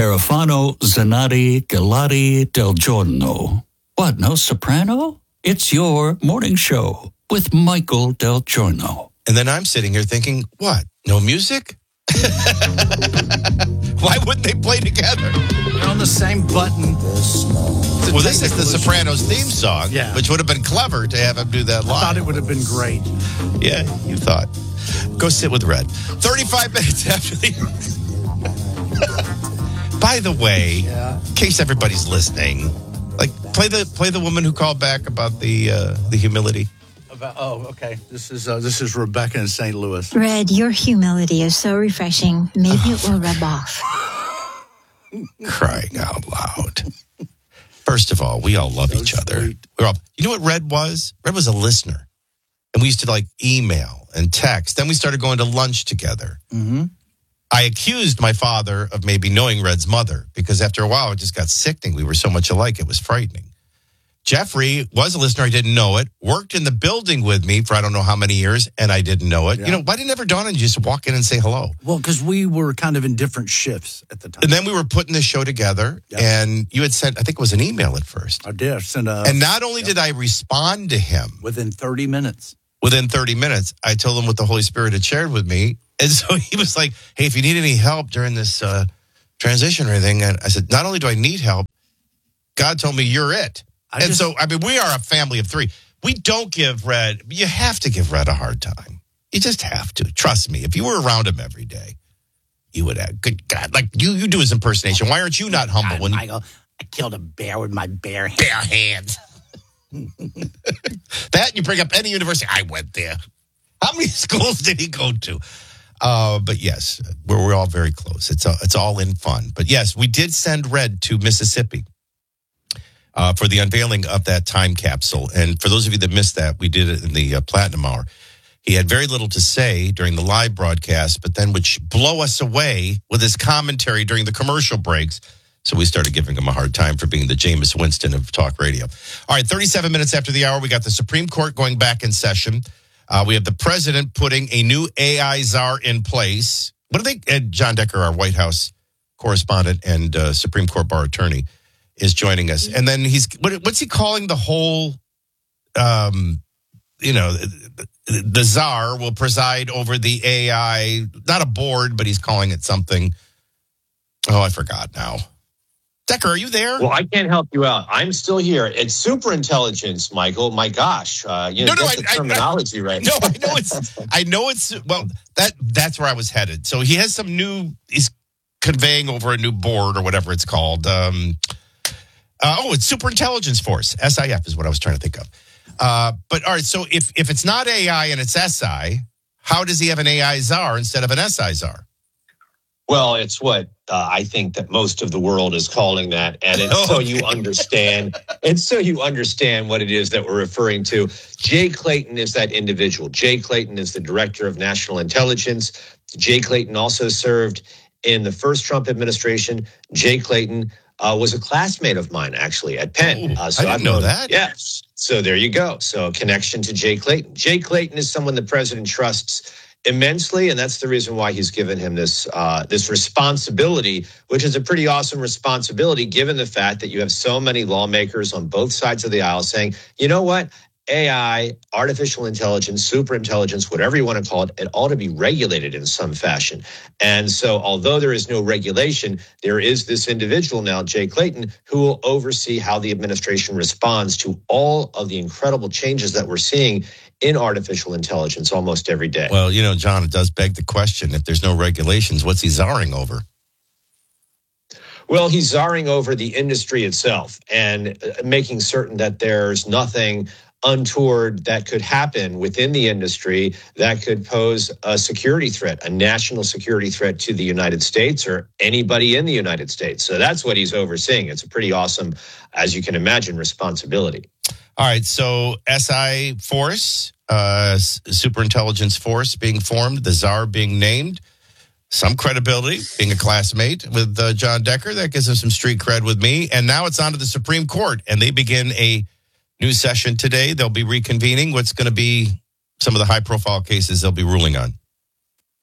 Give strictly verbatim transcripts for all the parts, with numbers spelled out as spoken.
Carafano, Zanatti, Galati, Del Giorno. What, no soprano? It's your morning show with Michael Del Giorno. And then I'm sitting here thinking, what, no music? Why wouldn't they play together? They're on the same button. Well, this is the Sopranos theme song, yeah. which would have been clever to have him do that live. I thought it would have been great. Yeah, you thought. Go sit with Red. thirty-five minutes after the... By the way, yeah. in case everybody's listening, like play the play the woman who called back about the uh, the humility. About, oh, okay. This is uh, this is Rebecca in Saint Louis. Red, your humility is so refreshing. Maybe it will rub off. Crying out loud. First of all, we all love so each other. Sweet. We're all, you know what Red was? Red was a listener. And we used to like email and text. Then we started going to lunch together. Mm-hmm. I accused my father of maybe knowing Red's mother because after a while it just got sickening. We were so much alike, it was frightening. Jeffrey was a listener. I didn't know it. Worked in the building with me for I don't know how many years, and I didn't know it. Yeah. You know, why didn't it ever dawn on you just to walk in and say hello? Well, because we were kind of in different shifts at the time. And then we were putting the show together, yep. and you had sent, I think it was an email at first. I did. I sent a, and not only yep. did I respond to him. Within thirty minutes. Within thirty minutes, I told him what the Holy Spirit had shared with me. And so he was like, hey, if you need any help during this uh, transition or anything, and I said, not only do I need help, God told me you're it. I and just, so, I mean, we are a family of three. We don't give Red, you have to give Red a hard time. You just have to. Trust me. If you were around him every day, you would have, good God, like you you do his impersonation. Why aren't you not humble? God, when Michael, I killed a bear with my bare hands. Bare hands. That, you bring up any university, I went there. How many schools did he go to? Uh, but yes, we're, we're all very close. It's, a, it's all in fun. But yes, we did send Red to Mississippi. Uh, for the unveiling of that time capsule. And for those of you that missed that, we did it in the uh, Platinum Hour. He had very little to say during the live broadcast, but then would blow us away with his commentary during the commercial breaks. So we started giving him a hard time for being the Jameis Winston of talk radio. All right, thirty-seven minutes after the hour, we got the Supreme Court going back in session. Uh, we have the president putting a new A I czar in place. What do they, Ed John Decker, our White House correspondent and uh, Supreme Court bar attorney, is joining us. And then he's, what, what's he calling the whole, um, you know, the, the czar will preside over the A I, not a board, but he's calling it something. Oh, I forgot now. Decker, are you there? Well, I can't help you out. I'm still here. It's super intelligence, Michael. My gosh. Uh, you know, no, no, get the I, terminology I, right. No, I know it's, I know it's, well, that that's where I was headed. So he has some new, he's conveying over a new board or whatever it's called. Um, Uh, oh, it's Superintelligence Force. S I F is what I was trying to think of. Uh, but all right, so if, if it's not A I and it's S I, how does he have an A I czar instead of an S I czar? Well, it's what uh, I think that most of the world is calling that. And it's oh, so okay. you understand. It's so you understand what it is that we're referring to. Jay Clayton is that individual. Jay Clayton is the director of national intelligence. Jay Clayton also served in the first Trump administration. Jay Clayton Uh, was a classmate of mine, actually, at Penn. Oh, uh, so I didn't I've know known, that. Yes. So there you go. So a connection to Jay Clayton. Jay Clayton is someone the president trusts immensely, and that's the reason why he's given him this uh, this responsibility, which is a pretty awesome responsibility, given the fact that you have so many lawmakers on both sides of the aisle saying, you know what? A I, artificial intelligence, superintelligence, whatever you want to call it, it ought to be regulated in some fashion. And so although there is no regulation, there is this individual now, Jay Clayton, who will oversee how the administration responds to all of the incredible changes that we're seeing in artificial intelligence almost every day. Well, you know, John, it does beg the question, if there's no regulations, what's he czarring over? Well, he's czarring over the industry itself and making certain that there's nothing untoward that could happen within the industry that could pose a security threat, a national security threat to the United States or anybody in the United States. So that's what he's overseeing. It's a pretty awesome, as you can imagine, responsibility. All right, so S I Force, uh, Superintelligence Force being formed, the czar being named, some credibility, being a classmate with uh, John Decker. That gives him some street cred with me. And now it's on to the Supreme Court, and they begin a new session today. They'll be reconvening. What's going to be some of the high-profile cases they'll be ruling on?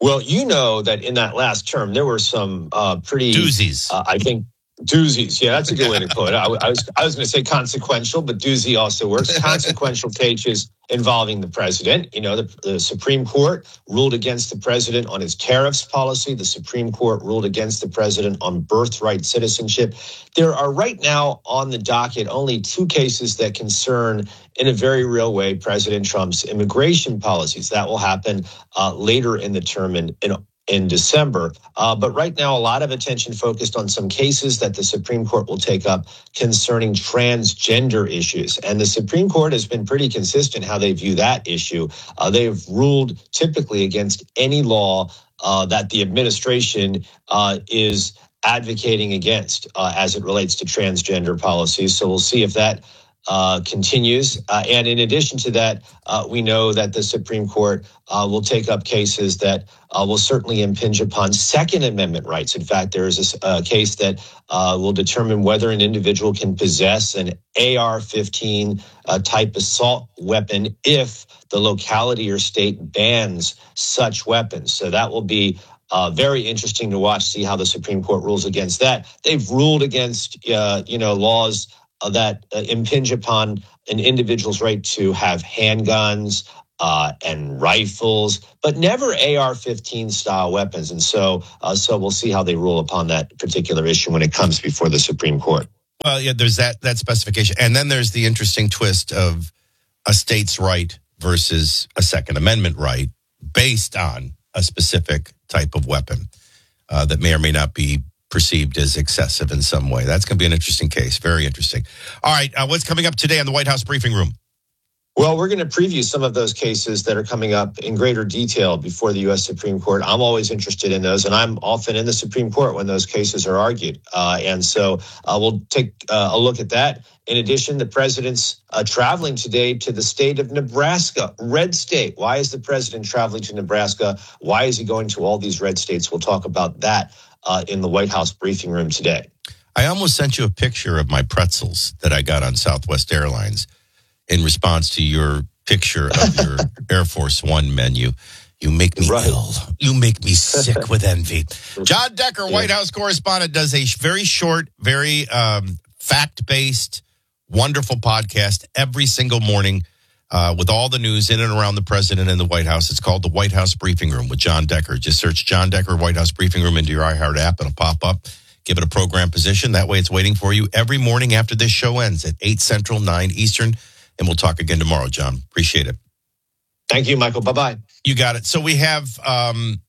Well, you know that in that last term, there were some uh, pretty doozies. Uh, I think doozies. Yeah, that's a good way to put it. I, I was I was going to say consequential, but doozy also works. Consequential cases involving the president. You know, the, the Supreme Court ruled against the president on his tariffs policy. The Supreme Court ruled against the president on birthright citizenship. There are right now on the docket only two cases that concern, in a very real way, President Trump's immigration policies. That will happen uh, later in the term in, in in December. Uh, but right now, a lot of attention focused on some cases that the Supreme Court will take up concerning transgender issues. And the Supreme Court has been pretty consistent how they view that issue. Uh, they've ruled typically against any law uh, that the administration uh, is advocating against uh, as it relates to transgender policies. So we'll see if that Uh, continues. Uh, and in addition to that, uh, we know that the Supreme Court uh, will take up cases that uh, will certainly impinge upon Second Amendment rights. In fact, there is a uh, case that uh, will determine whether an individual can possess an A R fifteen uh, type assault weapon if the locality or state bans such weapons. So that will be Uh, very interesting to watch, see how the Supreme Court rules against that. They've ruled against, uh, you know, laws uh, that uh, impinge upon an individual's right to have handguns uh, and rifles, but never A R fifteen style weapons. And so, uh, so we'll see how they rule upon that particular issue when it comes before the Supreme Court. Well, yeah, there's that that specification, and then there's the interesting twist of a state's right versus a Second Amendment right based on a specific type of weapon uh, that may or may not be perceived as excessive in some way. That's going to be an interesting case. Very interesting. All right. Uh, what's coming up today on the White House briefing room? Well, we're going to preview some of those cases that are coming up in greater detail before the U S Supreme Court. I'm always interested in those, and I'm often in the Supreme Court when those cases are argued. Uh, and so uh, we'll take uh, a look at that. In addition, the president's uh, traveling today to the state of Nebraska, red state. Why is the president traveling to Nebraska? Why is he going to all these red states? We'll talk about that uh, in the White House briefing room today. I almost sent you a picture of my pretzels that I got on Southwest Airlines in response to your picture of your Air Force One menu. You make me right. ill. You make me sick with envy. John Decker, White House correspondent, does a very short, very um, fact-based, wonderful podcast every single morning uh, with all the news in and around the president and the White House. It's called the White House Briefing Room with John Decker. Just search John Decker White House Briefing Room into your iHeart app. It'll pop up. Give it a program position. That way it's waiting for you every morning after this show ends at eight Central, nine Eastern. And we'll talk again tomorrow, John. Appreciate it. Thank you, Michael. Bye-bye. You got it. So we have um,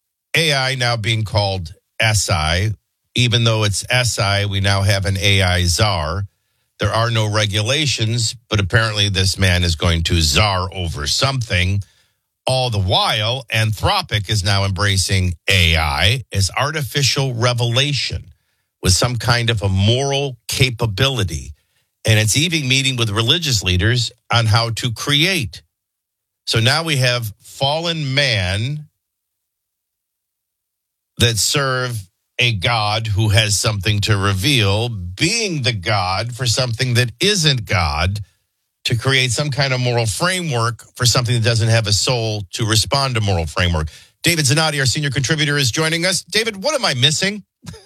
A I now being called S I. Even though it's S I, we now have an A I czar. There are no regulations, but apparently this man is going to czar over something. All the while, Anthropic is now embracing A I as artificial revelation with some kind of a moral capability. And it's even meeting with religious leaders on how to create. So now we have fallen man that serve a God who has something to reveal, being the God for something that isn't God, to create some kind of moral framework for something that doesn't have a soul to respond to moral framework. David Zanotti, our senior contributor, is joining us. David, what am I missing?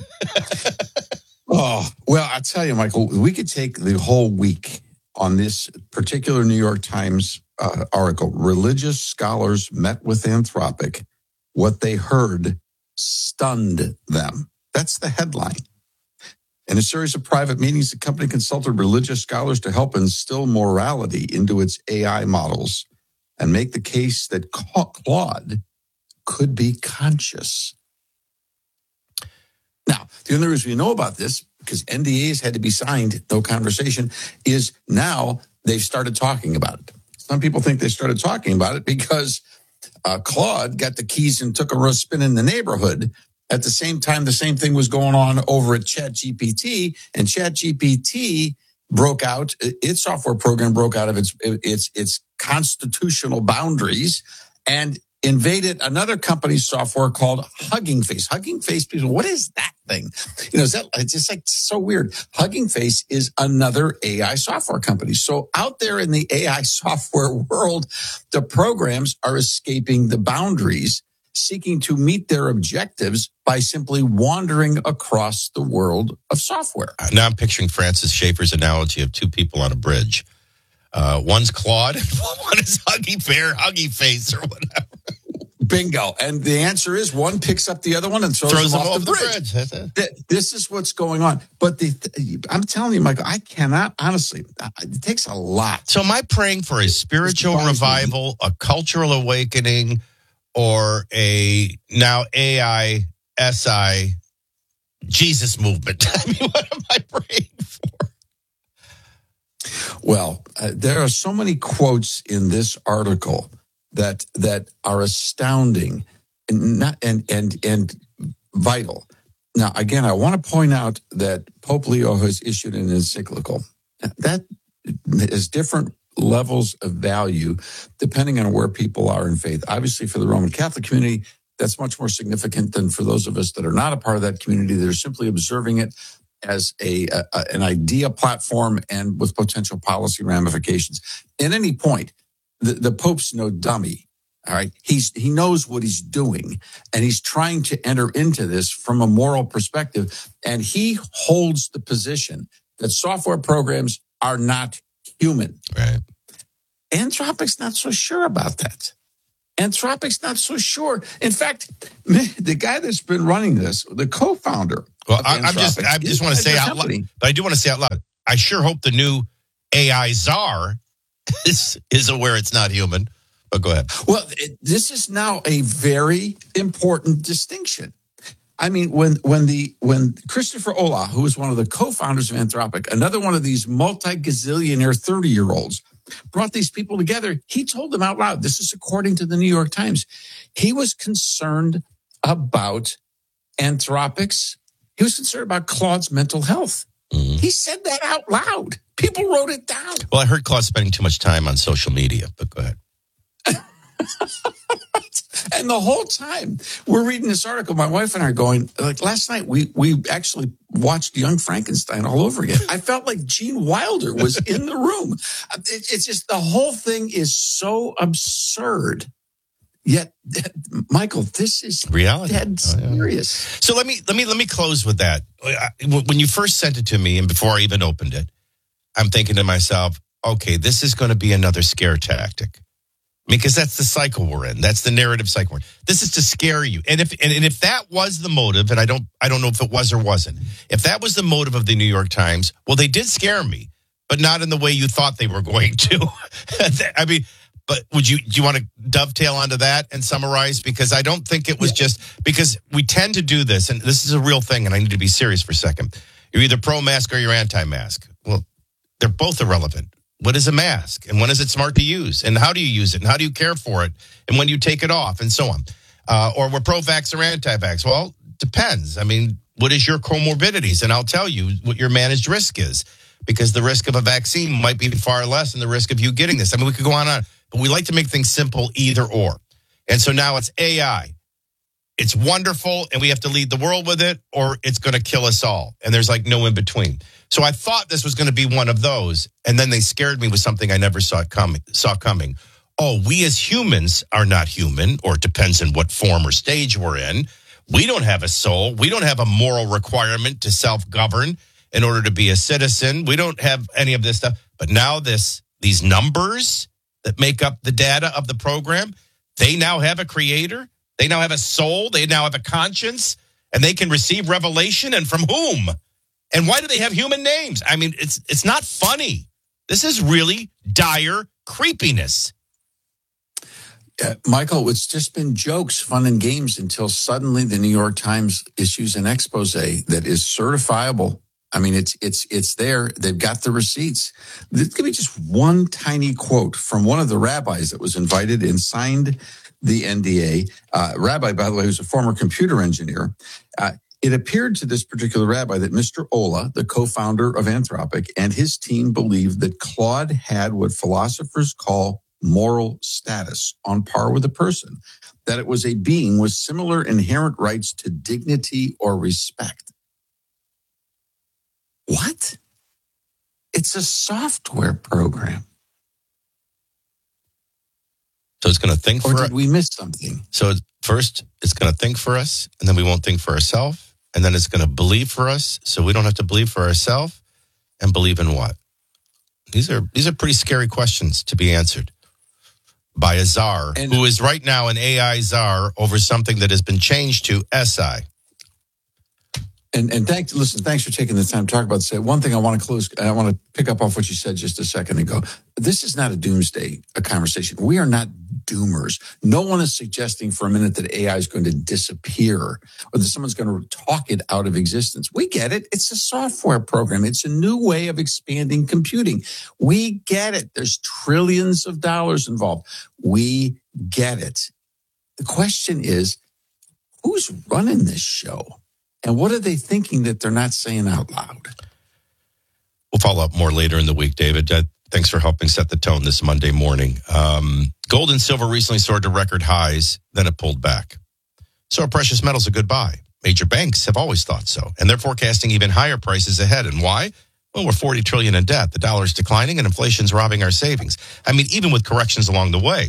Oh, well, I tell you, Michael, we could take the whole week on this particular New York Times uh, article. Religious scholars met with Anthropic. What they heard stunned them. That's the headline. In a series of private meetings, the company consulted religious scholars to help instill morality into its A I models and make the case that Claude could be conscious. Now, the only reason we know about this, because N D As had to be signed, no conversation, is now they've started talking about it. Some people think they started talking about it because uh, Claude got the keys and took a spin in the neighborhood. At the same time, the same thing was going on over at ChatGPT, and ChatGPT broke out, its software program broke out of its its its constitutional boundaries and invaded another company's software called Hugging Face. Hugging Face, people, what is that thing? You know, is that, it's just like so weird. Hugging Face is another A I software company. So out there in the A I software world, the programs are escaping the boundaries. seeking to meet their objectives by simply wandering across the world of software. Now I'm picturing Francis Schaeffer's analogy of two people on a bridge. Uh, one's Claude and one is Huggy Bear, Huggy Face, or whatever. Bingo. And the answer is one picks up the other one and throws, Throws them, them off, off the the bridge. bridge. That's it. Th- This is what's going on. But the, I'm telling you, Michael, I cannot, honestly, it takes a lot. So am I praying for a spiritual surprised me. revival, a cultural awakening, or a now A I, S I, Jesus movement? I mean, what am I praying for? Well, uh, there are so many quotes in this article that that are astounding and not and and and vital. Now, again, I want to point out that Pope Leo has issued an encyclical that is different levels of value depending on where people are in faith. Obviously, for the Roman Catholic community, that's much more significant than for those of us that are not a part of that community. They're simply observing it as a, a an idea platform and with potential policy ramifications. At any point, the, the Pope's no dummy. All right. He's he knows what he's doing, and he's trying to enter into this from a moral perspective. And he holds the position that software programs are not human. Right. Anthropic's not so sure about that. Anthropic's not so sure. In fact, the guy that's been running this, the co-founder. Well, I, I'm just, I just want to say out loud, but I do want to say out loud, I sure hope the new A I czar is, is aware it's not human. But go ahead. Well, it, this is now a very important distinction. I mean, when when the when Christopher Olah, who was one of the co-founders of Anthropic, another one of these multi-gazillionaire thirty-year-olds, brought these people together, he told them out loud, this is according to the New York Times, he was concerned about Anthropic's, he was concerned about Claude's mental health. Mm-hmm. He said that out loud. People wrote it down. Well, I heard Claude spending too much time on social media, but go ahead. And the whole time we're reading this article, my wife and I are going, like last night, we we actually watched Young Frankenstein all over again. I felt like Gene Wilder was in the room. It, it's just the whole thing is so absurd. Yet, Michael, this is reality. Dead serious. Oh, yeah. So let me let me let me close with that. When you first sent it to me, and before I even opened it, I'm thinking to myself, okay, this is going to be another scare tactic. Because that's the cycle we're in. That's the narrative cycle we're in. This is to scare you. And if and, and if that was the motive, and I don't I don't know if it was or wasn't, if that was the motive of the New York Times, well, they did scare me, but not in the way you thought they were going to. I mean, but would you do you want to dovetail onto that and summarize? Because I don't think it was yeah. just because we tend to do this, and this is a real thing, and I need to be serious for a second. You're either pro-mask or you're anti-mask. Well, they're both irrelevant. What is a mask? And when is it smart to use? And how do you use it? And how do you care for it? And when do you take it off? And so on. Uh, or we're pro-vax or anti-vax. Well, depends. I mean, what is your comorbidities? And I'll tell you what your managed risk is. Because the risk of a vaccine might be far less than the risk of you getting this. I mean, we could go on and on. But we like to make things simple, either or. And so now it's A I. It's wonderful, and we have to lead the world with it, or it's going to kill us all. And there's like no in between. So I thought this was going to be one of those, and then they scared me with something I never saw coming. Saw coming. Oh, we as humans are not human, or it depends on what form or stage we're in. We don't have a soul. We don't have a moral requirement to self-govern in order to be a citizen. We don't have any of this stuff. But now this, these numbers that make up the data of the program, they now have a creator. They now have a soul. They now have a conscience, and they can receive revelation. And from whom? And why do they have human names? I mean, it's it's not funny. This is really dire creepiness. Uh, Michael, it's just been jokes, fun and games until suddenly the New York Times issues an expose that is certifiable. I mean, it's it's it's there. They've got the receipts. This could be just one tiny quote from one of the rabbis that was invited and signed the N D A. Uh, rabbi, by the way, who's a former computer engineer. Uh, it appeared to this particular rabbi that Mister Olah, the co-founder of Anthropic, and his team believed that Claude had what philosophers call moral status, on par with a person, that it was a being with similar inherent rights to dignity or respect. What? It's a software program. So it's going to think or for... did we miss something? So First, it's going to think for us, and then we won't think for ourselves. And then it's going to believe for us, so we don't have to believe for ourselves. And believe in what? These are these are pretty scary questions to be answered by a czar, and, who is right now an A I czar over something that has been changed to S I. And and thanks, listen, thanks for taking the time to talk about this. One thing I want to close, I want to pick up off what you said just a second ago. This is not a doomsday a conversation. We are not doomers. No one is suggesting for a minute that A I is going to disappear or that someone's going to talk it out of existence. We get it. It's a software program. It's a new way of expanding computing. We get it. There's trillions of dollars involved. We get it. The question is, who's running this show? And what are they thinking that they're not saying out loud? We'll follow up more later in the week, David. Uh, thanks for helping set the tone this Monday morning. Um, gold and silver recently soared to record highs, then it pulled back. So are precious metals a good buy? Major banks have always thought so, and they're forecasting even higher prices ahead. And why? Well, we're forty trillion dollars in debt. The dollar's declining, and inflation's robbing our savings. I mean, even with corrections along the way,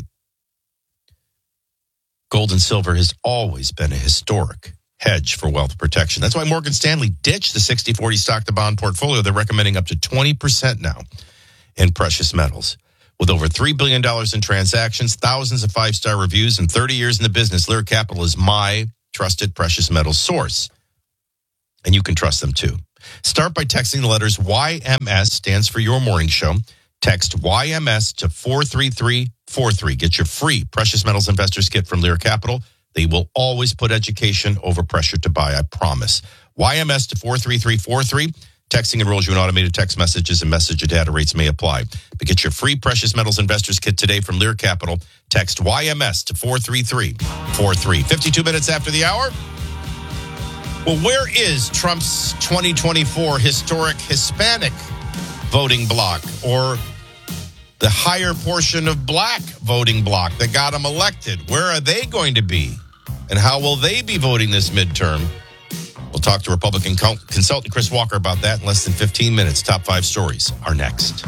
gold and silver has always been a historic hedge for wealth protection. That's why Morgan Stanley ditched the sixty forty stock to bond portfolio. They're recommending up to twenty percent now in precious metals. With over three billion dollars in transactions, thousands of five-star reviews, and thirty years in the business, Lyric Capital is my trusted precious metals source. And you can trust them too. Start by texting the letters Y M S, stands for Your Morning Show. Text Y M S to four three three four three. Get your free Precious Metals Investors Kit from Lyric Capital. They will always put education over pressure to buy, I promise. Y M S to four three three four three. Texting enrolls you in automated text messages, and message and data rates may apply. But get your free Precious Metals Investors Kit today from Lyric Capital. Text Y M S to four three three four three. fifty-two minutes after the hour. Well, where is Trump's twenty twenty-four historic Hispanic voting bloc, or the higher portion of black voting bloc that got him elected? Where are they going to be? And how will they be voting this midterm? We'll talk to Republican consultant Chris Walker about that in less than fifteen minutes. Top five stories are next.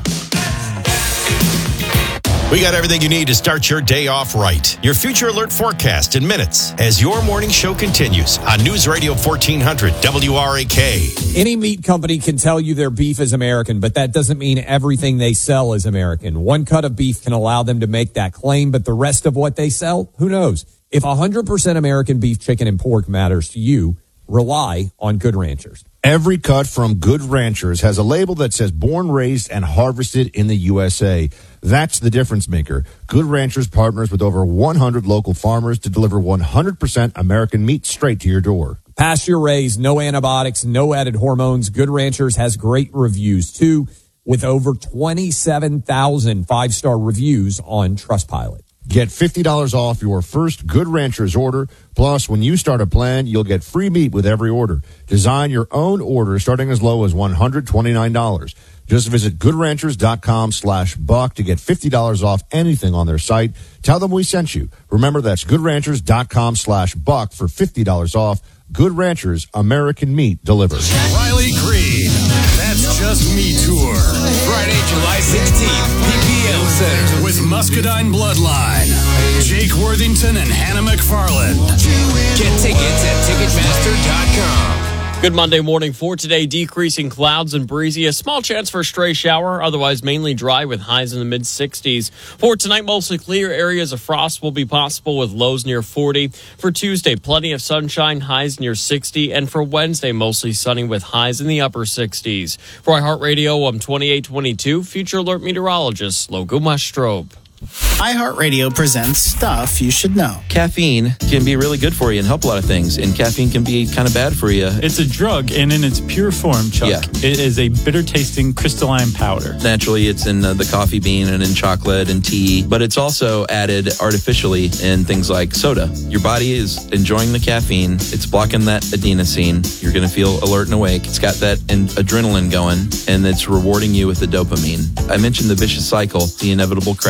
We got everything you need to start your day off right. Your Future Alert forecast in minutes as your morning show continues on News Radio fourteen hundred W R A K. Any meat company can tell you their beef is American, but that doesn't mean everything they sell is American. One cut of beef can allow them to make that claim, but the rest of what they sell, who knows? If one hundred percent American beef, chicken, and pork matters to you, rely on Good Ranchers. Every cut from Good Ranchers has a label that says born, raised, and harvested in the U S A. That's the difference maker. Good Ranchers partners with over one hundred local farmers to deliver one hundred percent American meat straight to your door. Pasture raised, no antibiotics, no added hormones. Good Ranchers has great reviews, too, with over twenty-seven thousand five-star reviews on Trustpilot. Get fifty dollars off your first Good Ranchers order. Plus, when you start a plan, you'll get free meat with every order. Design your own order starting as low as one hundred twenty-nine dollars. Just visit goodranchers.com slash buck to get fifty dollars off anything on their site. Tell them we sent you. Remember, that's goodranchers.com slash buck for fifty dollars off. Good Ranchers, American meat delivered. Riley Green, That's Just Me Tour. Friday, July sixteenth, P P M Center with Muscadine Bloodline, Jake Worthington and Hannah McFarland. Get tickets at ticketmaster dot com. Good Monday morning. For today, decreasing clouds and breezy. A small chance for a stray shower, otherwise mainly dry with highs in the mid sixties. For tonight, mostly clear. Areas of frost will be possible with lows near forty. For Tuesday, plenty of sunshine, highs near sixty. And for Wednesday, mostly sunny with highs in the upper sixties. For iHeartRadio, I'm twenty-eight twenty-two, Future Alert meteorologist Logo Mastrobe. iHeartRadio presents Stuff You Should Know. Caffeine can be really good for you and help a lot of things, and caffeine can be kind of bad for you. It's a drug, and in its pure form, Chuck, yeah. It is a bitter-tasting crystalline powder. Naturally, it's in uh, the coffee bean and in chocolate and tea, but it's also added artificially in things like soda. Your body is enjoying the caffeine. It's blocking that adenosine. You're going to feel alert and awake. It's got that in- adrenaline going, and it's rewarding you with the dopamine. I mentioned the vicious cycle, the inevitable crash.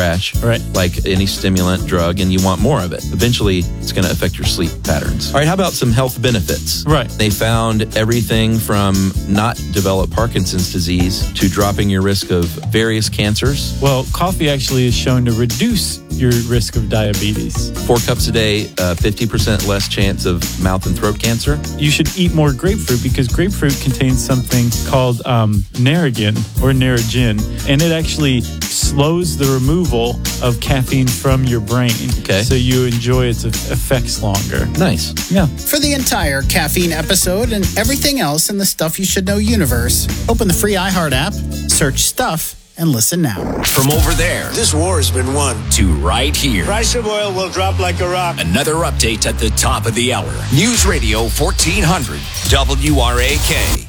Right. like any stimulant drug, and you want more of it. Eventually, it's going to affect your sleep patterns. All right, how about some health benefits? Right. They found everything from not develop Parkinson's disease to dropping your risk of various cancers. Well, coffee actually is shown to reduce your risk of diabetes. Four cups a day, uh, fifty percent less chance of mouth and throat cancer. You should eat more grapefruit because grapefruit contains something called um, Narragin or Narragin, and it actually slows the removal of caffeine from your brain. Okay. So you enjoy its effects longer. Nice. Yeah. For the entire caffeine episode and everything else in the Stuff You Should Know universe, open the free iHeart app, search Stuff, and listen now. From over there, this war has been won, to right here. Price of oil will drop like a rock. Another update at the top of the hour. News Radio fourteen hundred, W R A K.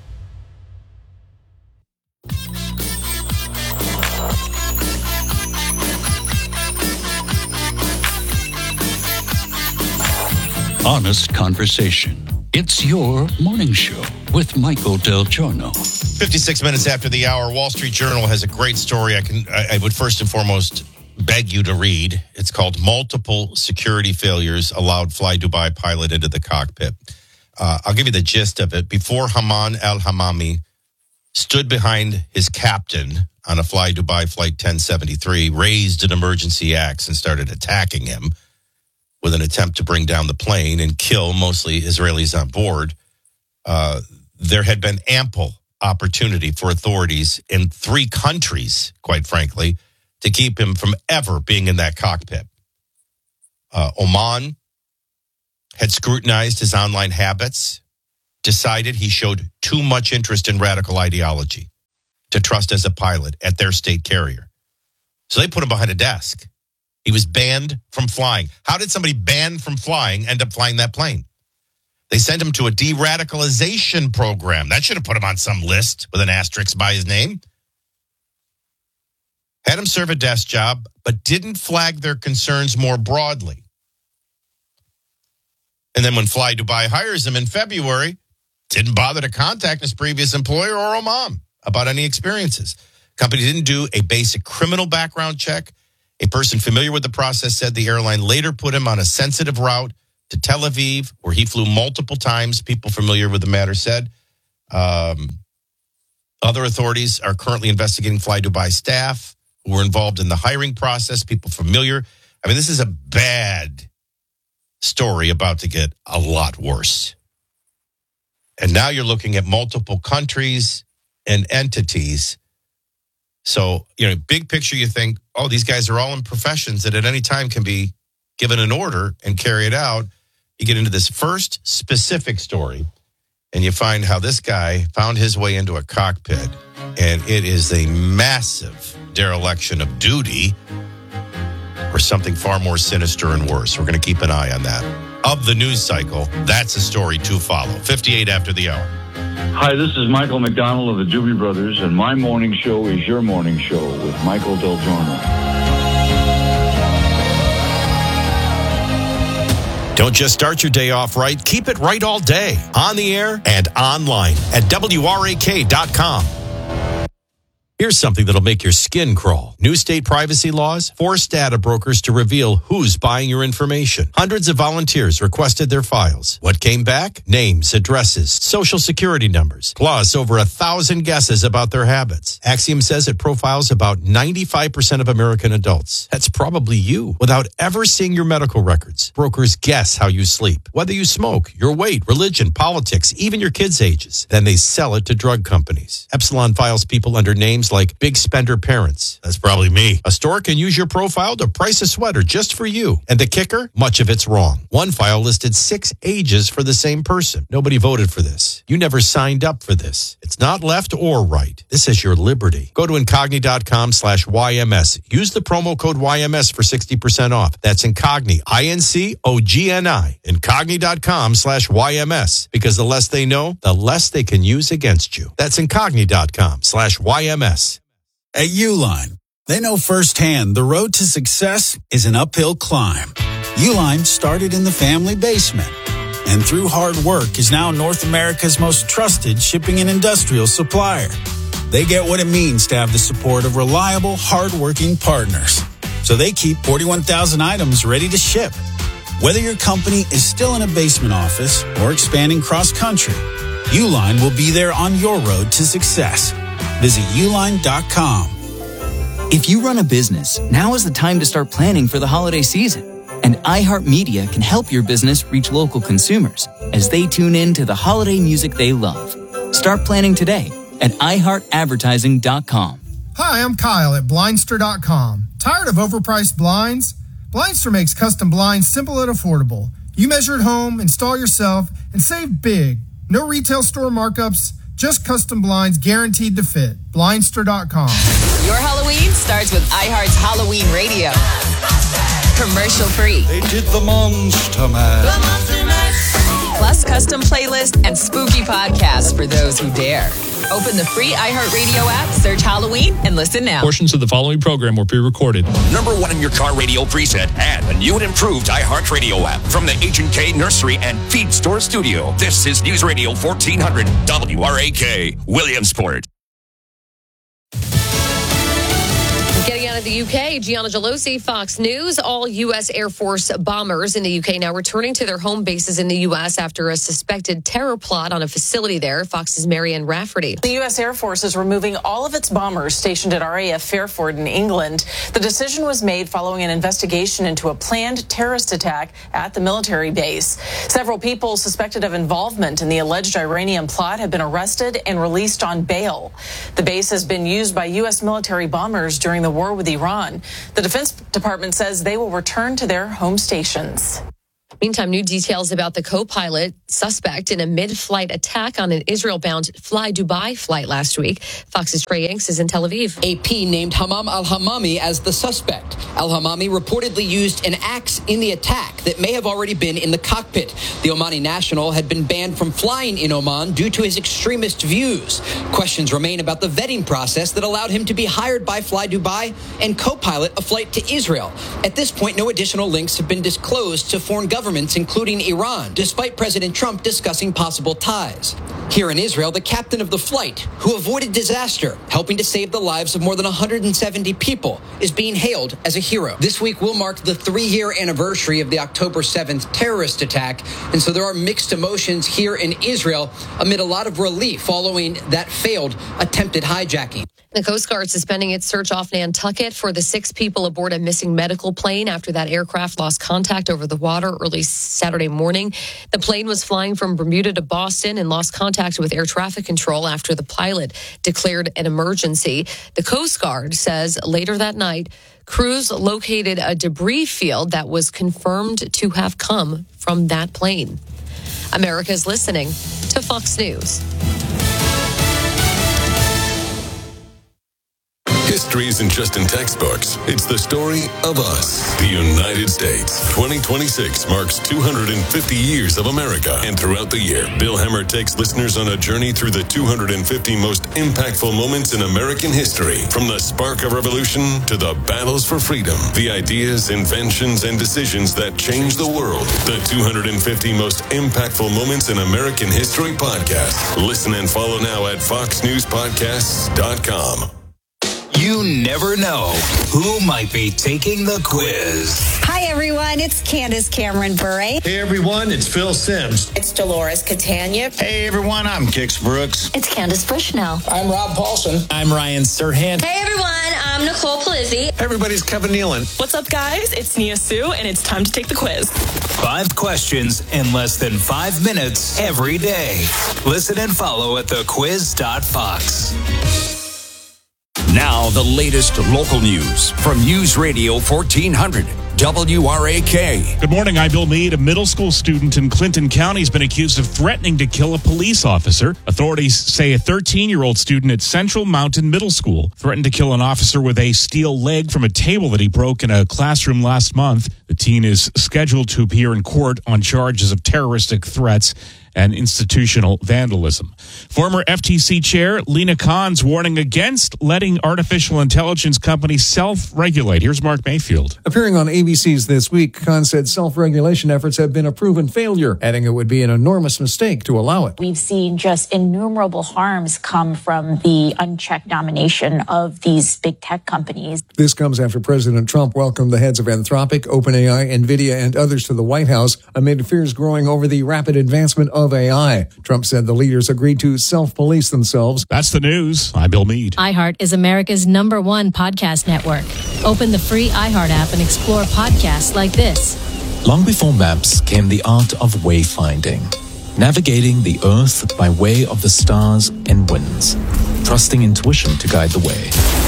Honest conversation. It's your morning show with Michael Del Giorno. fifty-six minutes after the hour, Wall Street Journal has a great story I can I, I would first and foremost beg you to read. It's called Multiple Security Failures Allowed Fly Dubai Pilot into the Cockpit. Uh, I'll give you the gist of it. Before Haman al-Hamami stood behind his captain on a Fly Dubai Flight ten seventy-three, raised an emergency axe and started attacking him with an attempt to bring down the plane and kill mostly Israelis on board. Uh, there had been ample opportunity for authorities in three countries, quite frankly, to keep him from ever being in that cockpit. Uh, Oman had scrutinized his online habits, decided he showed too much interest in radical ideology to trust as a pilot at their state carrier. So they put him behind a desk. He was banned from flying. How did somebody banned from flying end up flying that plane? They sent him to a de-radicalization program. That should have put him on some list with an asterisk by his name. Had him serve a desk job, but didn't flag their concerns more broadly. And then when Fly Dubai hires him in February, didn't bother to contact his previous employer or Oman about any experiences. Company didn't do a basic criminal background check. A person familiar with the process said the airline later put him on a sensitive route to Tel Aviv, where he flew multiple times. People familiar with the matter said. Um, other authorities are currently investigating Fly Dubai staff who were involved in the hiring process, people familiar. I mean, this is a bad story about to get a lot worse. And now you're looking at multiple countries and entities. So, you know, big picture, you think, oh, these guys are all in professions that at any time can be given an order and carry it out. You get into this first specific story, and you find how this guy found his way into a cockpit, and it is a massive dereliction of duty or something far more sinister and worse. We're going to keep an eye on that. Of the news cycle, that's a story to follow. fifty-eight after the hour. Hi, this is Michael McDonald of the Doobie Brothers, and my morning show is your morning show with Michael Del Giorno. Don't just start your day off right. Keep it right all day. On the air and online at W R A K dot com. Here's something that'll make your skin crawl. New state privacy laws force data brokers to reveal who's buying your information. Hundreds of volunteers requested their files. What came back? Names, addresses, social security numbers, plus over a thousand guesses about their habits. Axiom says it profiles about ninety-five percent of American adults. That's probably you. Without ever seeing your medical records, brokers guess how you sleep, whether you smoke, your weight, religion, politics, even your kids' ages. Then they sell it to drug companies. Epsilon files people under names like big spender parents. That's probably me. A store can use your profile to price a sweater just for you. And the kicker? Much of it's wrong. One file listed six ages for the same person. Nobody voted for this. You never signed up for this. It's not left or right. This is your liberty. Go to incogni.com slash YMS. Use the promo code Y M S for sixty percent off. That's Incogni, I N C O G N I, incogni.com slash Y M S. Because the less they know, the less they can use against you. That's incogni.com slash Y M S. At Uline, they know firsthand the road to success is an uphill climb. Uline started in the family basement and through hard work is now North America's most trusted shipping and industrial supplier. They get what it means to have the support of reliable, hardworking partners. so they keep forty-one thousand items ready to ship. Whether your company is still in a basement office or expanding cross-country, Uline will be there on your road to success. Visit uline dot com. If you run a business, now is the time to start planning for the holiday season. And iHeartMedia can help your business reach local consumers as they tune in to the holiday music they love. Start planning today at i heart advertising dot com. Hi, I'm Kyle at blindster dot com. Tired of overpriced blinds? Blindster makes custom blinds simple and affordable. You measure at home, install yourself, and save big. No retail store markups, just custom blinds guaranteed to fit. blindster dot com. Your Halloween starts with iHeart's Halloween Radio. Commercial free. They did the Monster Mash. The Monster Mash. Plus custom playlist and spooky podcasts for those who dare. Open the free iHeartRadio app, search Halloween, and listen now. Portions of the following program were pre-recorded. Number one in your car radio preset and a new and improved iHeartRadio app from the H and K Nursery and Feed Store Studio. This is News Radio fourteen hundred W R A K, Williamsport. Getting out of the U K, Gianna Gelosi, Fox News. All U S Air Force bombers in the U K now returning to their home bases in the U S after a suspected terror plot on a facility there. Fox's Marianne Rafferty. The U S Air Force is removing all of its bombers stationed at R A F Fairford in England. The decision was made following an investigation into a planned terrorist attack at the military base. Several people suspected of involvement in the alleged Iranian plot have been arrested and released on bail. The base has been used by U S military bombers during the war with Iran. The Defense Department says they will return to their home stations. Meantime, new details about the co-pilot suspect in a mid-flight attack on an Israel-bound Fly Dubai flight last week. Fox's Trey Yanks is in Tel Aviv. A P named Hammam al-Hammami as the suspect. Al-Hammami reportedly used an axe in the attack that may have already been in the cockpit. The Omani national had been banned from flying in Oman due to his extremist views. Questions remain about the vetting process that allowed him to be hired by Fly Dubai and co-pilot a flight to Israel. At this point, no additional links have been disclosed to foreign governments, including Iran, despite President Trump discussing possible ties. Here in Israel, the captain of the flight, who avoided disaster, helping to save the lives of more than one hundred seventy people, is being hailed as a hero. This week will mark the three-year anniversary of the October seventh terrorist attack, and so there are mixed emotions here in Israel amid a lot of relief following that failed attempted hijacking. The Coast Guard suspending its search off Nantucket for the six people aboard a missing medical plane after that aircraft lost contact over the water early Saturday morning. The plane was flying from Bermuda to Boston and lost contact with air traffic control after the pilot declared an emergency. The Coast Guard says later that night, crews located a debris field that was confirmed to have come from that plane. America's listening to Fox News. History isn't just in textbooks. It's the story of us, the United States. twenty twenty-six marks two hundred fifty years of America. And throughout the year, Bill Hemmer takes listeners on a journey through the two hundred fifty most impactful moments in American history. From the spark of revolution to the battles for freedom, the ideas, inventions, and decisions that changed the world. The two hundred fifty most impactful moments in American history podcast. Listen and follow now at fox news podcasts dot com. You never know who might be taking the quiz. Hi, everyone. It's Candace Cameron Bure. Hey, everyone. It's Phil Sims. It's Dolores Catania. Hey, everyone. I'm Kix Brooks. It's Candace Bushnell. I'm Rob Paulson. I'm Ryan Serhant. Hey, everyone. I'm Nicole Palizzi. Everybody's Kevin Nealon. What's up, guys? It's Nia Sue, and it's time to take the quiz. Five questions in less than five minutes every day. Listen and follow at the quiz dot fox. Now, the latest local news from News Radio fourteen hundred W R A K. Good morning. I'm Bill Meade. A middle school student in Clinton County has been accused of threatening to kill a police officer. Authorities say a thirteen-year-old student at Central Mountain Middle School threatened to kill an officer with a steel leg from a table that he broke in a classroom last month. The teen is scheduled to appear in court on charges of terroristic threats and institutional vandalism. Former F T C Chair Lena Khan's warning against letting artificial intelligence companies self-regulate. Here's Mark Mayfield. Appearing on A B C's This Week, Khan said self-regulation efforts have been a proven failure, adding it would be an enormous mistake to allow it. We've seen just innumerable harms come from the unchecked domination of these big tech companies. This comes after President Trump welcomed the heads of Anthropic, OpenAI, NVIDIA, and others to the White House amid fears growing over the rapid advancement of A I. Trump said the leaders agreed to self-police themselves. That's the news. I'm Bill Meade. iHeart is America's number one podcast network. Open the free iHeart app and explore podcasts like this. Long before maps came the art of wayfinding, navigating the earth by way of the stars and winds, trusting intuition to guide the way.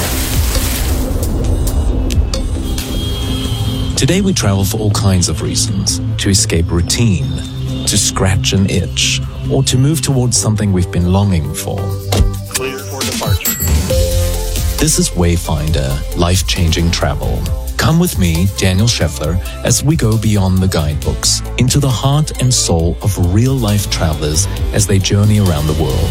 Today we travel for all kinds of reasons: to escape routine, to scratch an itch, or to move towards something we've been longing for. Clear for departure. This is Wayfinder, life-changing travel. Come with me, Daniel Scheffler, as we go beyond the guidebooks, into the heart and soul of real-life travelers as they journey around the world.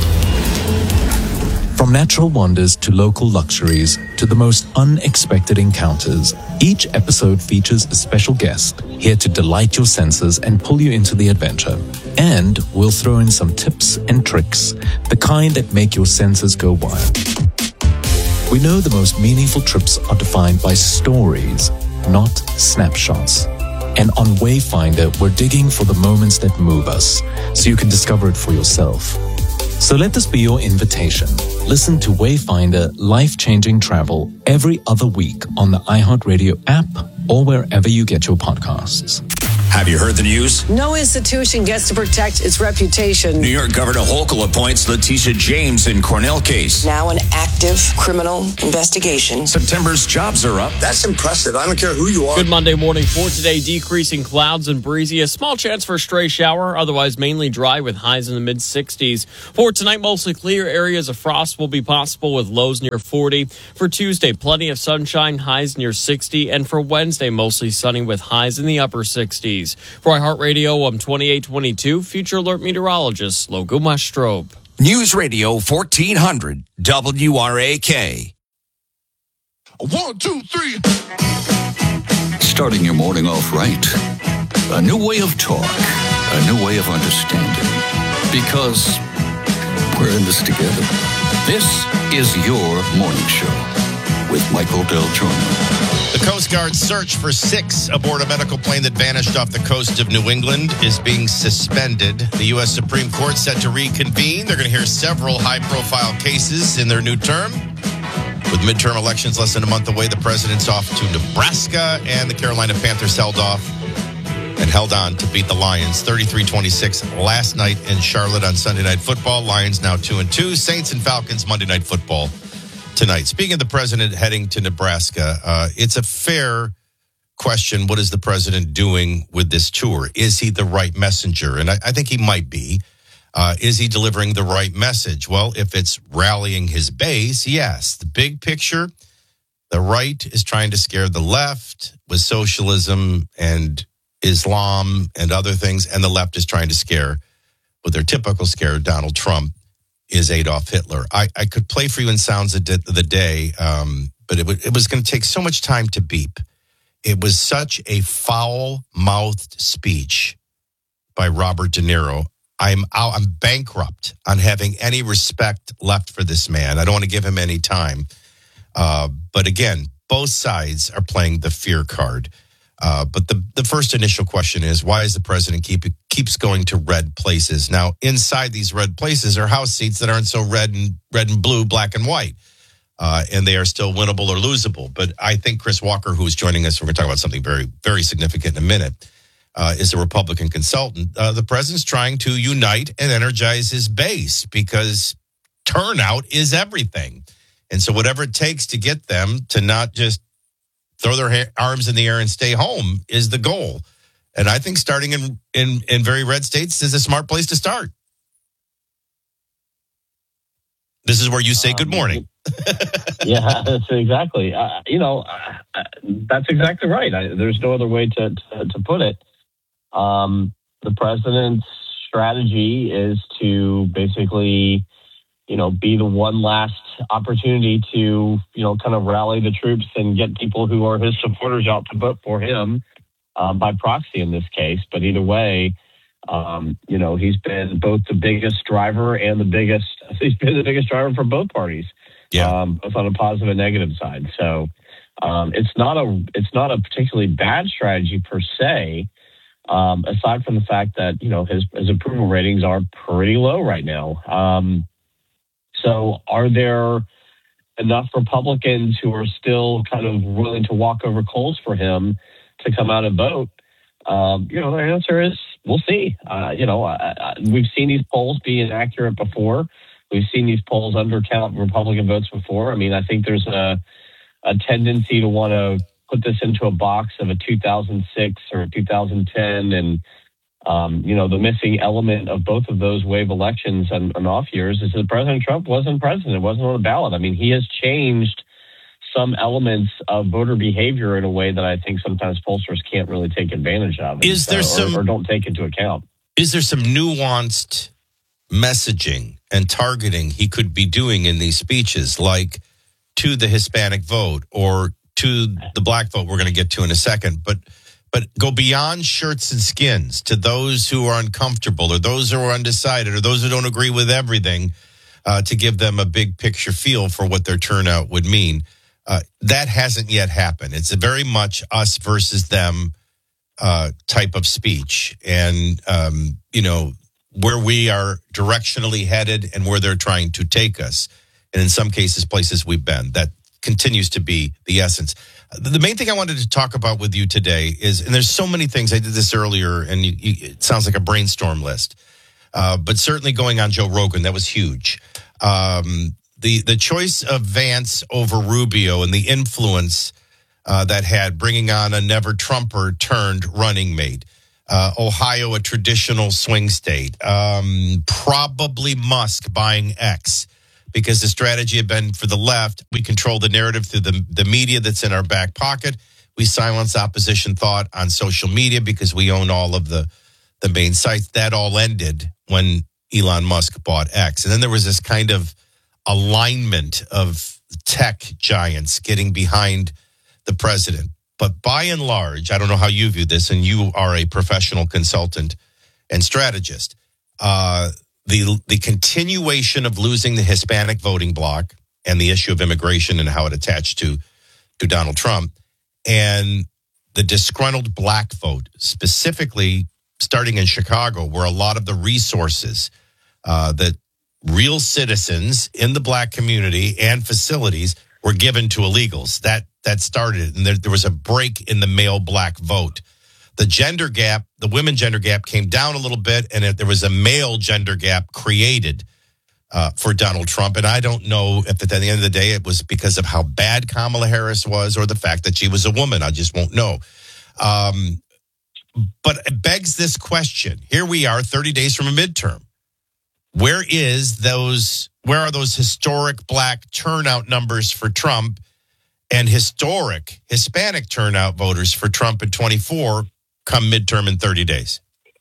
From natural wonders to local luxuries to the most unexpected encounters, each episode features a special guest here to delight your senses and pull you into the adventure. And we'll throw in some tips and tricks, the kind that make your senses go wild. We know the most meaningful trips are defined by stories, not snapshots. And on Wayfinder, we're digging for the moments that move us, so you can discover it for yourself. So let this be your invitation. Listen to Wayfinder Life-Changing Travel every other week on the iHeartRadio app or wherever you get your podcasts. Have you heard the news? No institution gets to protect its reputation. New York Governor Hochul appoints Letitia James in Cornell case. Now an active criminal investigation. September's jobs are up. That's impressive. I don't care who you are. Good Monday morning for today. Decreasing clouds and breezy. A small chance for a stray shower. Otherwise mainly dry with highs in the mid sixties. For tonight, mostly clear. Areas of frost will be possible with lows near forty. For Tuesday, plenty of sunshine. Highs near sixty. And for Wednesday, mostly sunny with highs in the upper sixties. For iHeartRadio, I'm twenty-eight twenty-two, Future Alert Meteorologist Logo Mastrobe. News Radio fourteen hundred W R A K. One, two, three. Starting your morning off right. A new way of talk. A new way of understanding. Because we're in this together. This is your morning show with Michael Del Giorno. The Coast Guard's search for six aboard a medical plane that vanished off the coast of New England is being suspended. The U S Supreme Court set to reconvene. They're going to hear several high-profile cases in their new term. With midterm elections less than a month away, the president's off to Nebraska, and the Carolina Panthers held off and held on to beat the Lions thirty-three twenty-six last night in Charlotte on Sunday Night Football. Lions now two and two. Saints and Falcons Monday Night Football tonight. Speaking of the president heading to Nebraska, uh, it's a fair question. What is the president doing with this tour? Is he the right messenger? And I, I think he might be. Uh, is he delivering the right message? Well, if it's rallying his base, yes. The big picture, the right is trying to scare the left with socialism and Islam and other things, and the left is trying to scare, with their typical scare, Donald Trump is Adolf Hitler. I, I could play for you in sounds of the day, um, but it, w- it was going to take so much time to beep. It was such a foul-mouthed speech by Robert De Niro. I'm out, I'm bankrupt on having any respect left for this man. I don't want to give him any time. Uh, but again, both sides are playing the fear card. Uh, but the, the first initial question is, why is the president keep keeps going to red places? Now, inside these red places are House seats that aren't so red and red and blue, black and white, uh, and they are still winnable or losable. But I think Chris Walker, who is joining us, we're going to talk about something very, very significant in a minute, uh, is a Republican consultant. Uh, the president's trying to unite and energize his base because turnout is everything. And so whatever it takes to get them to not just throw their ha- arms in the air and stay home is the goal. And I think starting in, in, in very red states is a smart place to start. This is where you say good morning. Yeah, that's exactly. Uh, you know, uh, that's exactly right. I, there's no other way to, to, to put it. Um, the president's strategy is to basically, you know, be the one last opportunity to, you know, kind of rally the troops and get people who are his supporters out to vote for him um, by proxy in this case. But either way, um, you know, he's been both the biggest driver and the biggest, he's been the biggest driver for both parties, yeah. um, both on a positive and negative side. So um, it's not a, it's not a particularly bad strategy per se. Um, aside from the fact that, you know, his, his approval ratings are pretty low right now. Um, so are there enough Republicans who are still kind of willing to walk over coals for him to come out and vote? Um, you know, the answer is we'll see. Uh, you know, I, I, we've seen these polls be inaccurate before. We've seen these polls undercount Republican votes before. I mean, I think there's a, a tendency to want to put this into a box of a two thousand six or a two thousand ten. And, um, you know, the missing element of both of those wave elections and, and off years is that President Trump wasn't president. It wasn't on the ballot. I mean, he has changed some elements of voter behavior in a way that I think sometimes pollsters can't really take advantage of. Is there or, some, or don't take into account. Is there some nuanced messaging and targeting he could be doing in these speeches, like to the Hispanic vote or to the black vote we're going to get to in a second, but but go beyond shirts and skins to those who are uncomfortable or those who are undecided or those who don't agree with everything uh, to give them a big picture feel for what their turnout would mean. Uh, that hasn't yet happened. It's a very much us versus them uh, type of speech. And, um, you know, where we are directionally headed and where they're trying to take us. And in some cases, places we've been. That continues to be the essence. The main thing I wanted to talk about with you today is, and there's so many things, I did this earlier, and you, you, it sounds like a brainstorm list, uh, but certainly going on Joe Rogan, that was huge. Um, the the choice of Vance over Rubio and the influence uh, that had bringing on a never Trumper turned running mate. Uh, Ohio, a traditional swing state. Um, probably Musk buying X. Because the strategy had been for the left, we control the narrative through the, the media that's in our back pocket. We silence opposition thought on social media because we own all of the, the main sites. That all ended when Elon Musk bought X. And then there was this kind of alignment of tech giants getting behind the president. But by and large, I don't know how you view this, and you are a professional consultant and strategist, uh, The the continuation of losing the Hispanic voting bloc and the issue of immigration and how it attached to, to Donald Trump, and the disgruntled black vote, specifically starting in Chicago, where a lot of the resources uh, that real citizens in the black community and facilities were given to illegals. That that started, and there, there was a break in the male black vote. The gender gap, the women gender gap came down a little bit, and there was a male gender gap created uh, for Donald Trump. And I don't know if at the end of the day it was because of how bad Kamala Harris was or the fact that she was a woman. I just won't know. Um, but it begs this question. Here we are thirty days from a midterm. Where is those, where are those historic black turnout numbers for Trump and historic Hispanic turnout voters for Trump in twenty-four? Come midterm in thirty days.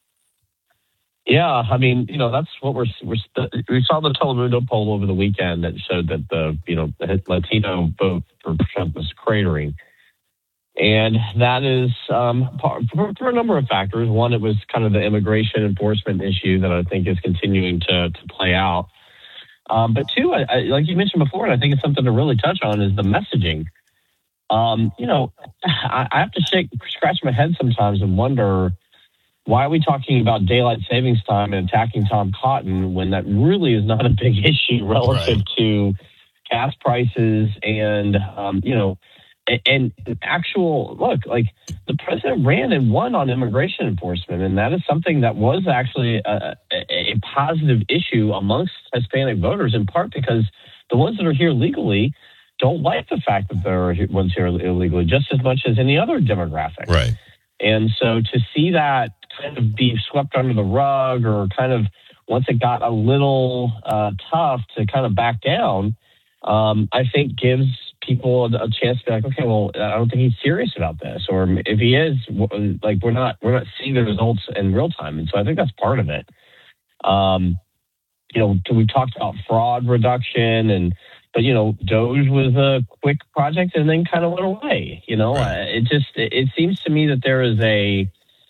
Yeah, I mean, you know, that's what we're, we're we saw the Telemundo poll over the weekend that showed that the, you know, the Latino vote for Trump was cratering. And that is um, for, for a number of factors. One, it was kind of the immigration enforcement issue that I think is continuing to, to play out. Um, but two, I, I, like you mentioned before, and I think it's something to really touch on, is the messaging. Um, you know, I, I have to shake, scratch my head sometimes and wonder, why are we talking about daylight savings time and attacking Tom Cotton when that really is not a big issue relative right. to gas prices and, um, you know, and, and actual, look, like the president ran and won on immigration enforcement. And that is something that was actually a, a, a positive issue amongst Hispanic voters, in part because the ones that are here legally don't like the fact that there are ones here illegally just as much as any other demographic. Right. And so to see that kind of be swept under the rug, or kind of once it got a little uh, tough to kind of back down, um, I think gives people a chance to be like, okay, well, I don't think he's serious about this. Or if he is, like, we're not, we're not seeing the results in real time. And so I think that's part of it. Um, you know, we talked about fraud reduction, and but you know, Doge was a quick project and then kind of went away. You know, right. uh, it just it, it seems to me that there is a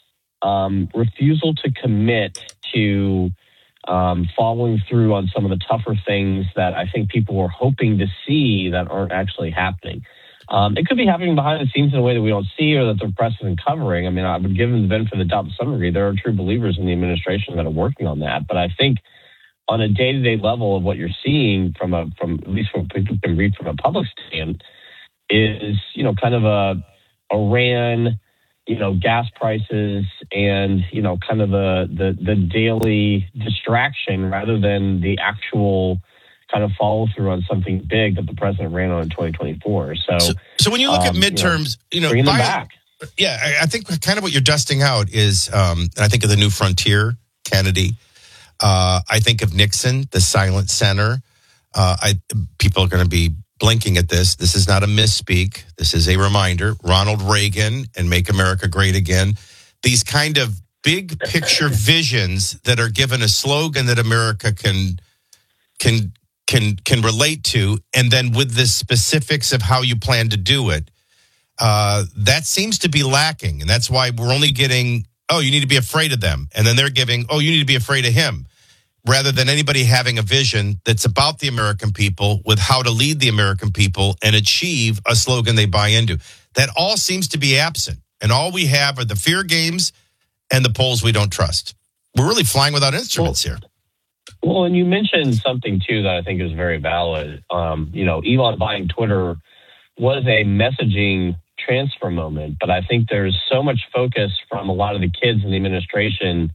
um, refusal to commit to um, following through on some of the tougher things that I think people were hoping to see that aren't actually happening. Um, it could be happening behind the scenes in a way that we don't see or that the press isn't covering. I mean, I would give them the benefit of the doubt to some degree. There are true believers in the administration that are working on that. But I think on a day-to-day level of what you're seeing from a, from at least from people can read from a public stand is, you know, kind of a Iran, you know, gas prices and, you know, kind of the, the, the daily distraction rather than the actual kind of follow through on something big that the president ran on in twenty twenty-four. So, so, so when you look um, at midterms, you know, you know bringing them by, back. Yeah, I, I think kind of what you're dusting out is, um, and I think of the New Frontier, Kennedy. Uh, I think of Nixon, the silent center. Uh, I people are going to be blinking at this. This is not a misspeak. This is a reminder. Ronald Reagan and Make America Great Again. These kind of big picture visions that are given a slogan that America can can. can can relate to, and then with the specifics of how you plan to do it, uh, that seems to be lacking. And that's why we're only getting, oh, you need to be afraid of them. And then they're giving, oh, you need to be afraid of him, rather than anybody having a vision that's about the American people with how to lead the American people and achieve a slogan they buy into. That all seems to be absent. And all we have are the fear games and the polls we don't trust. We're really flying without instruments well, here. Well, and you mentioned something, too, that I think is very valid. Um, you know, Elon buying Twitter was a messaging transfer moment, but I think there's so much focus from a lot of the kids in the administration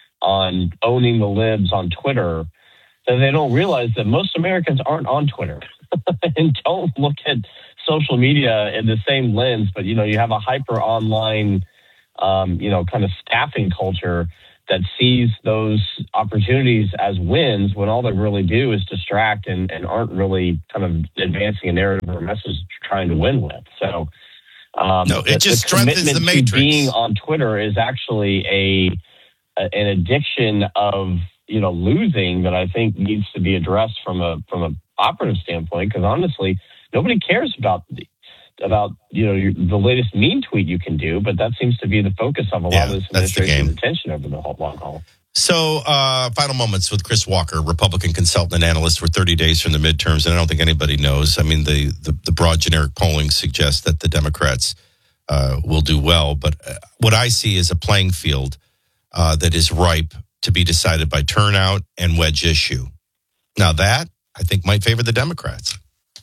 on owning the libs on Twitter that they don't realize that most Americans aren't on Twitter and don't look at social media in the same lens. But, you know, you have a hyper online, um, you know, kind of staffing culture that sees those opportunities as wins when all they really do is distract and, and aren't really kind of advancing a narrative or a message trying to win with. So um, no, it the, just the strengthens the matrix. To being on Twitter is actually a, a an addiction of, you know, losing that I think needs to be addressed from a from an operative standpoint, because honestly, nobody cares about the, about, you know, your, the latest mean tweet you can do, but that seems to be the focus of a yeah, lot of this administration's attention over the whole long haul. So, uh, final moments with Chris Walker, Republican consultant and analyst. We're thirty days from the midterms, and I don't think anybody knows. I mean, the the, the broad generic polling suggests that the Democrats uh, will do well, but uh, what I see is a playing field uh, that is ripe to be decided by turnout and wedge issue. Now that, I think, might favor the Democrats.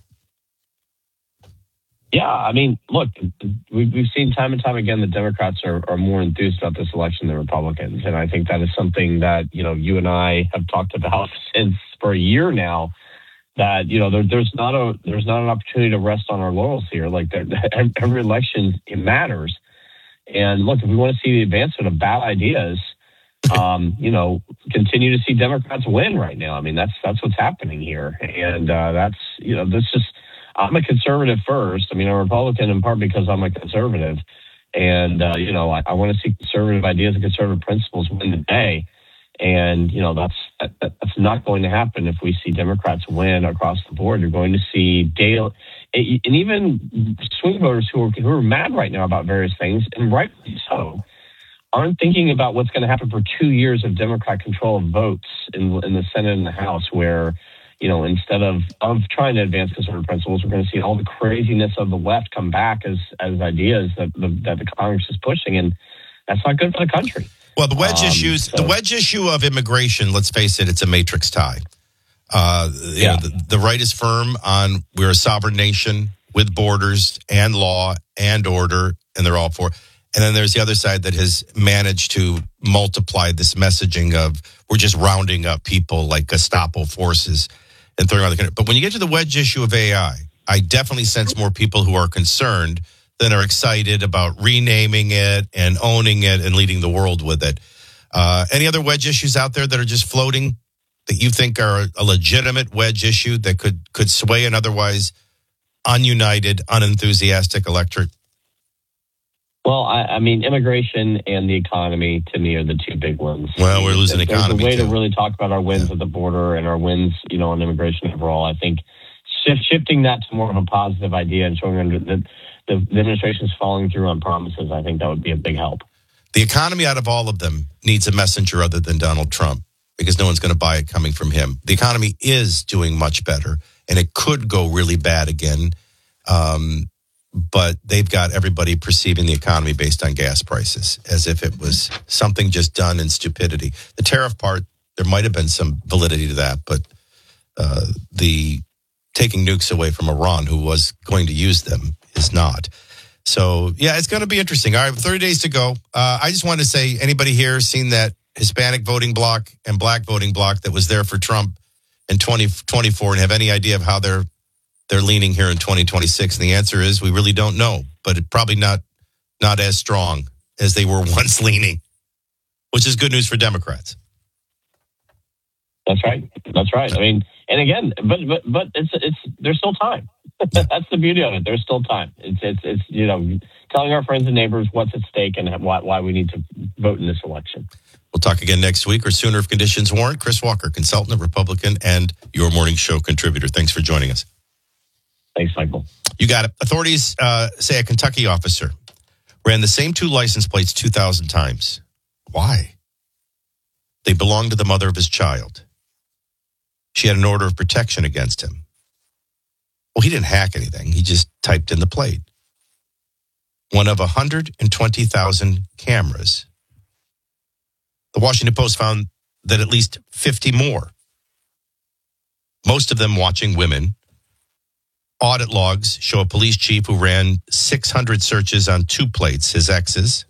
Yeah, I mean, look, we've, we've seen time and time again that Democrats are, are more enthused about this election than Republicans. And I think that is something that, you know, you and I have talked about since for a year now, that, you know, there, there's not a there's not an opportunity to rest on our laurels here. Like there, every election, it matters. And look, if we want to see the advancement of bad ideas, um, you know, continue to see Democrats win right now. I mean, that's that's what's happening here. And uh, that's, you know, this just, I'm a conservative first. I mean, I'm a Republican in part because I'm a conservative. And, uh, you know, I, I want to see conservative ideas and conservative principles win the day. And, you know, that's that, that's not going to happen if we see Democrats win across the board. You're going to see daily, and even swing voters who are, who are mad right now about various things, and rightly so, aren't thinking about what's going to happen for two years of Democrat control of votes in, in the Senate and the House, where, you know, instead of, of trying to advance conservative principles, we're going to see all the craziness of the left come back as as ideas that the, that the Congress is pushing, and that's not good for the country. Well, the wedge um, issues, so. the wedge issue of immigration, let's face it, it's a matrix tie. Uh, you yeah. know, the, the right is firm on we're a sovereign nation with borders and law and order, and they're all for it. And then there's the other side that has managed to multiply this messaging of we're just rounding up people like Gestapo forces and throwing out the country. But when you get to the wedge issue of A I, I definitely sense more people who are concerned than are excited about renaming it and owning it and leading the world with it. Uh, any other wedge issues out there that are just floating that you think are a legitimate wedge issue that could could sway an otherwise ununited, unenthusiastic electorate? Well, I, I mean, immigration and the economy, to me, are the two big ones. Well, we're losing There's economy, a way too. to really talk about our wins Yeah. at the border and our wins, you know, on immigration overall. I think shift, shifting that to more of a positive idea and showing that the, the administration's following through on promises, I think that would be a big help. The economy out of all of them needs a messenger other than Donald Trump because no one's going to buy it coming from him. The economy is doing much better, and it could go really bad again. Um, but they've got everybody perceiving the economy based on gas prices as if it was something just done in stupidity. The tariff part, there might have been some validity to that, but uh, the taking nukes away from Iran, who was going to use them, is not. So, yeah, it's going to be interesting. All right, thirty days to go. Uh, I just wanted to say, anybody here seen that Hispanic voting bloc and black voting bloc that was there for Trump in twenty twenty-four and have any idea of how they're they're leaning here in twenty twenty-six? And the answer is we really don't know, but it probably not not as strong as they were once leaning, which is good news for Democrats. That's right. That's right. I mean, and again, but but but it's it's there's still time. That's the beauty of it. There's still time. It's it's it's you know telling our friends and neighbors what's at stake and why why we need to vote in this election. We'll talk again next week or sooner if conditions warrant. Chris Walker, consultant, Republican, and your morning show contributor. Thanks for joining us. Thanks, Michael. You got it. Authorities uh, say a Kentucky officer ran the same two license plates two thousand times. Why? They belonged to the mother of his child. She had an order of protection against him. Well, he didn't hack anything. He just typed in the plate. One of one hundred twenty thousand cameras. The Washington Post found that at least fifty more, most of them watching women. Audit logs show a police chief who ran six hundred searches on two plates, his ex's,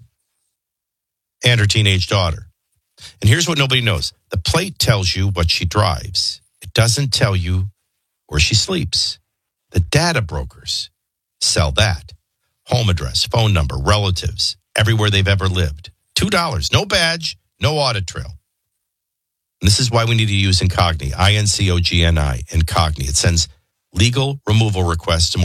and her teenage daughter. And here's what nobody knows. The plate tells you what she drives. It doesn't tell you where she sleeps. The data brokers sell that. Home address, phone number, relatives, everywhere they've ever lived. two dollars, no badge, no audit trail. And this is why we need to use Incogni, I N C O G N I, Incogni. It sends legal removal requests to more